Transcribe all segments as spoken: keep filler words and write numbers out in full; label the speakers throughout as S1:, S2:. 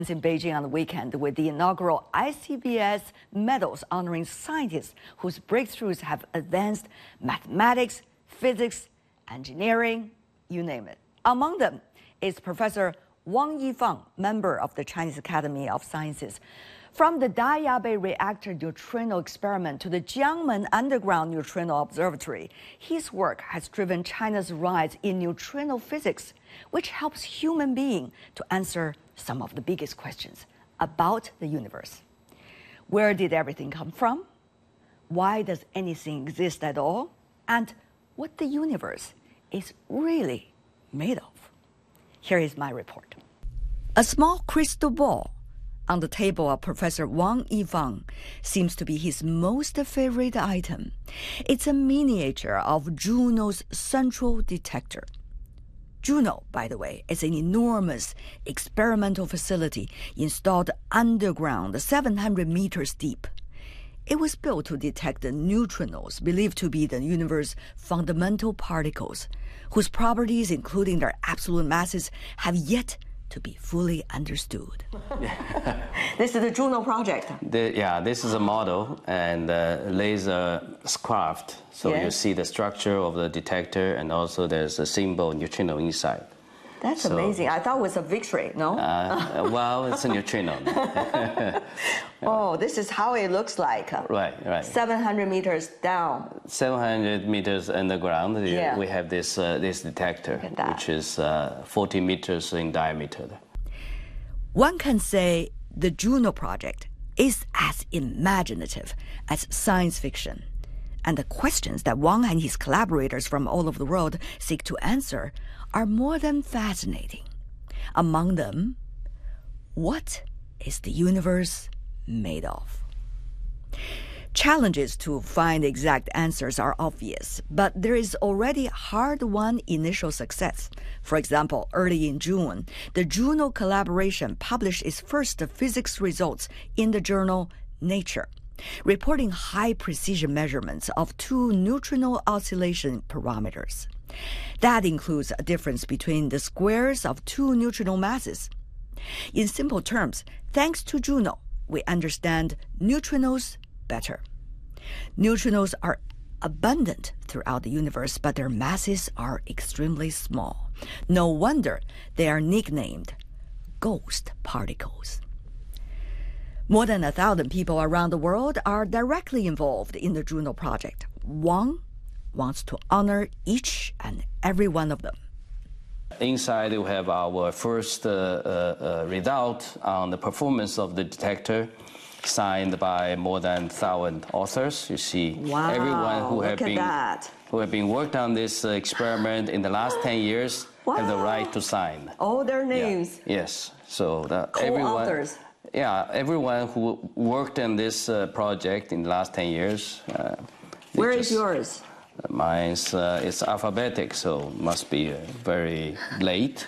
S1: in Beijing on the weekend with the inaugural I C B S medals honoring scientists whose breakthroughs have advanced mathematics, physics, engineering, you name it. Among them is Professor Wang Yifeng, member of the Chinese Academy of Sciences. From the Daya reactor neutrino experiment to the Jiangmen Underground Neutrino Observatory, his work has driven China's rise in neutrino physics, which helps human beings to answer some of the biggest questions about the universe. Where did everything come from? Why does anything exist at all? And what the universe is really made of. Here is my report. A small crystal ball on the table of Professor Wang Yifeng seems to be his most favorite item. It's a miniature of Juno's central detector. Juno, by the way, is an enormous experimental facility installed underground, seven hundred meters deep. It was built to detect the neutrinos, believed to be the universe's fundamental particles, whose properties, including their absolute masses, have yet to be fully understood. This is the Juno project.
S2: The, yeah, this is a model and uh, laser craft. So yes. You see the structure of the detector, and also there's a symbol neutrino inside.
S1: That's so amazing. I thought it was a victory, no?
S2: Uh, well, it's a neutrino.
S1: Oh, this is how it looks like.
S2: Right, right.
S1: seven hundred meters down.
S2: seven hundred meters underground,
S1: yeah.
S2: We have this, uh, this detector, which is uh, forty meters in diameter.
S1: One can say the Juno project is as imaginative as science fiction. And the questions that Wang and his collaborators from all over the world seek to answer are more than fascinating. Among them, what is the universe made of? Challenges to find exact answers are obvious, but there is already hard-won initial success. For example, early in June, the Juno collaboration published its first physics results in the journal Nature, reporting high-precision measurements of two neutrino oscillation parameters. That includes a difference between the squares of two neutrino masses. In simple terms, thanks to Juno, we understand neutrinos better. Neutrinos are abundant throughout the universe, but their masses are extremely small. No wonder they are nicknamed ghost particles. More than a thousand people around the world are directly involved in the Juno project. Wang wants to honor each and every one of them.
S2: Inside, we have our first uh, uh, result on the performance of the detector, signed by more than one thousand authors. You see,
S1: wow,
S2: everyone who have been
S1: that.
S2: who have been worked on this uh, experiment in the last ten years
S1: wow.
S2: have the right to sign.
S1: All their names.
S2: Yeah. Yes. So that everyone.
S1: Co-authors.
S2: Yeah, everyone who worked on this uh, project in the last ten years. Uh,
S1: Where
S2: just,
S1: is yours?
S2: Mine's uh, it's alphabetic, so must be uh, very late.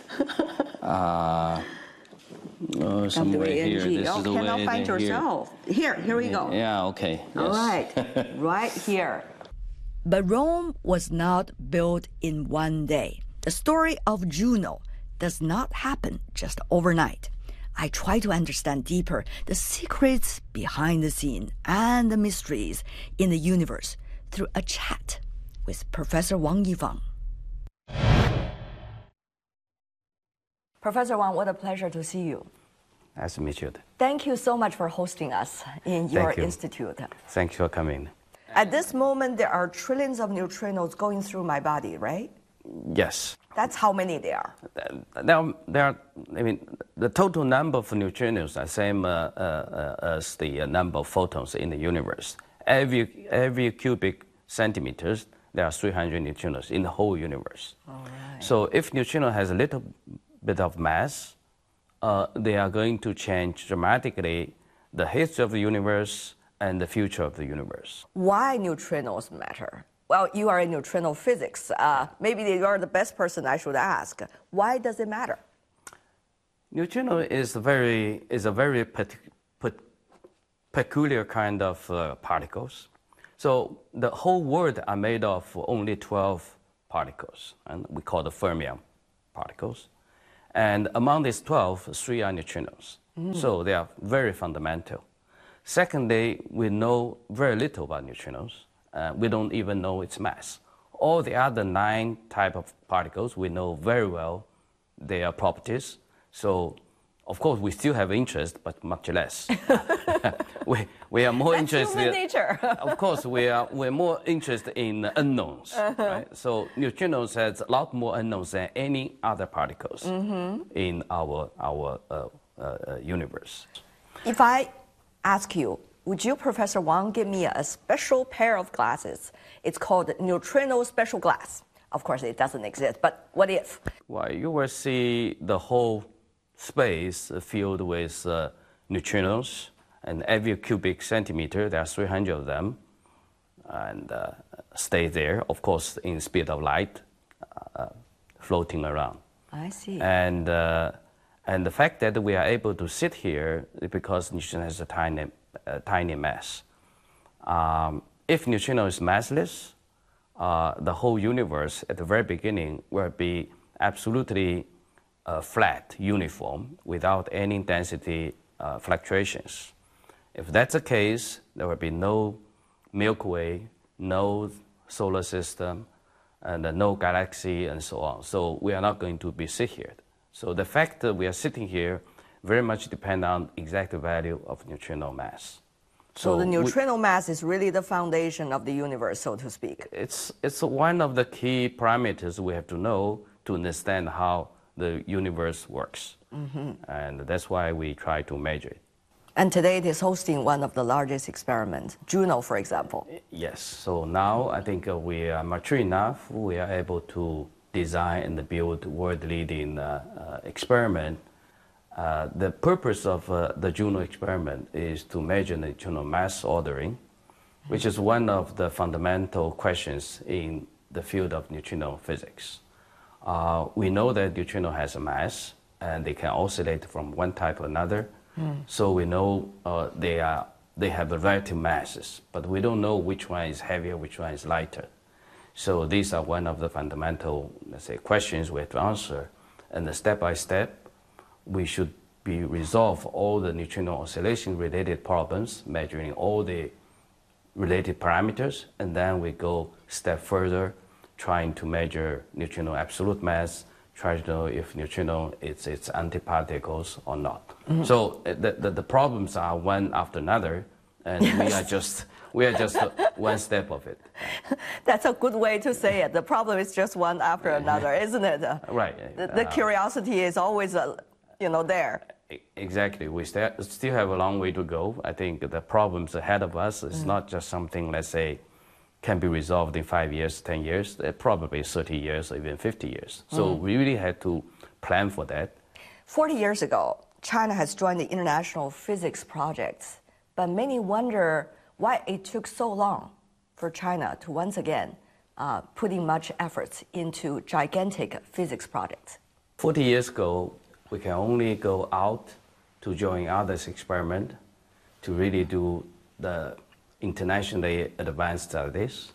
S2: uh, oh, somewhere here. This
S1: oh,
S2: is the
S1: cannot
S2: way
S1: find yourself. Here, here we go.
S2: Yeah, okay. Yes.
S1: All right, right here. But Rome was not built in one day. The story of Juno does not happen just overnight. I try to understand deeper the secrets behind the scene and the mysteries in the universe through a chat with Professor Wang Yifeng. Professor Wang, what a pleasure to see you.
S2: Nice to meet you.
S1: Thank you so much for hosting us in your
S2: Thank you.
S1: institute.
S2: Thanks for coming.
S1: At this moment, there are trillions of neutrinos going through my body, right?
S2: Yes.
S1: That's how many there are.
S2: There are, there are I mean, the total number of neutrinos are the same uh, uh, as the uh, number of photons in the universe. Every, every cubic centimeters, there are three hundred neutrinos in the whole universe.
S1: All right.
S2: So if neutrino has a little bit of mass, uh, they are going to change dramatically the history of the universe and the future of the universe.
S1: Why neutrinos matter? Well, you are in neutrino physics. Uh, maybe you are the best person I should ask. Why does it matter?
S2: Neutrino is a very, is a very peculiar kind of uh, particles. So the whole world are made of only twelve particles, and we call the fermion particles. And among these twelve, three are neutrinos. Mm. So they are very fundamental. Secondly, we know very little about neutrinos. Uh, we don't even know its mass. All the other nine type of particles, we know very well their properties. So, of course, we still have interest, but much less. we, we are more
S1: That's
S2: interested.
S1: Human nature.
S2: Of course, we are we're more interested in unknowns. Uh-huh. Right? So neutrinos has a lot more unknowns than any other particles mm-hmm. in our our uh, uh, universe.
S1: If I ask you, would you, Professor Wang, give me a special pair of glasses? It's called neutrino special glass. Of course, it doesn't exist, but what if?
S2: Well, you will see the whole space filled with uh, neutrinos, and every cubic centimeter, there are three hundred of them, and uh, stay there, of course, in speed of light, uh, floating around.
S1: I see.
S2: And, uh, and the fact that we are able to sit here is because neutrino has a tiny, uh, tiny mass. Um, if neutrino is massless, uh, the whole universe at the very beginning will be absolutely uh, flat, uniform, without any density uh, fluctuations. If that's the case, there will be no Milky Way, no solar system, and uh, no galaxy, and so on. So we are not going to be sit here. So the fact that we are sitting here very much depends on exact value of neutrino mass.
S1: So, so the neutrino we, mass is really the foundation of the universe, so to speak.
S2: It's, it's one of the key parameters we have to know to understand how the universe works. Mm-hmm. And that's why we try to measure it.
S1: And today it is hosting one of the largest experiments, Juno, for example.
S2: Yes. So now I think uh, we are mature enough. We are able to design and build world-leading uh, uh, experiment. Uh, the purpose of uh, the Juno experiment is to measure neutrino mass ordering, which is one of the fundamental questions in the field of neutrino physics. Uh, we know that neutrino has a mass, and they can oscillate from one type to another. Mm. So we know uh, they, are, they have relative masses, but we don't know which one is heavier, which one is lighter. So these are one of the fundamental, let's say, questions we have to answer. And the step by step, we should be resolve all the neutrino oscillation related problems, measuring all the related parameters, and then we go step further, trying to measure neutrino absolute mass, try to know if neutrino is its antiparticles or not. Mm-hmm. So the, the, the problems are one after another, and yes. we are just we are just one step of it.
S1: That's a good way to say it. The problem is just one after another, isn't it?
S2: Right.
S1: The, the uh, curiosity is always, uh, you know, there.
S2: Exactly. We st still have a long way to go. I think the problems ahead of us is mm-hmm. not just something, let's say, can be resolved in five years, ten years, uh, probably thirty years, or even fifty years. So mm. we really had to plan for that.
S1: forty years ago, China has joined the International Physics Project, but many wonder why it took so long for China to once again uh, putting much efforts into gigantic physics projects.
S2: forty years ago, we can only go out to join others' experiment to really do the internationally advanced studies.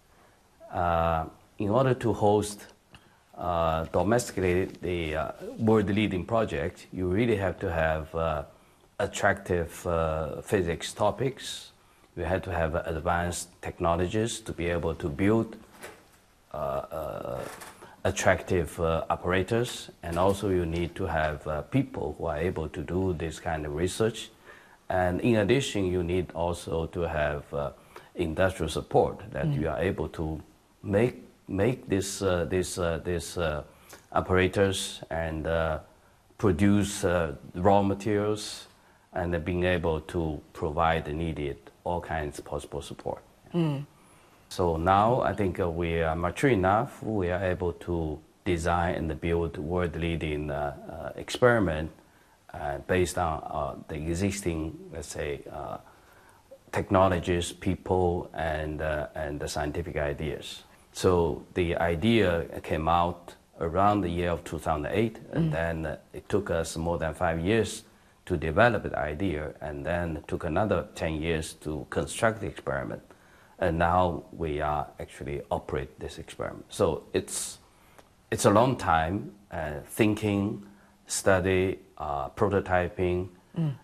S2: Uh, in order to host uh, domestically the uh, world-leading project, you really have to have uh, attractive uh, physics topics. You have to have advanced technologies to be able to build uh, uh, attractive uh, operators, and also you need to have uh, people who are able to do this kind of research. And in addition, you need also to have uh, industrial support that mm. you are able to make make this uh, this uh, this uh, operators and uh, produce uh, raw materials, and uh, being able to provide the needed all kinds of possible support. Mm. So now I think uh, we are mature enough. We are able to design and build world-leading uh, uh, experiment. Uh, based on uh, the existing, let's say, uh, technologies, people, and, uh, and the scientific ideas. So the idea came out around the year of two thousand eight, and mm. then uh, it took us more than five years to develop the idea, and then it took another ten years to construct the experiment. And now we are actually operate this experiment. So it's, it's a long time uh, thinking, study, uh, prototyping, Mm.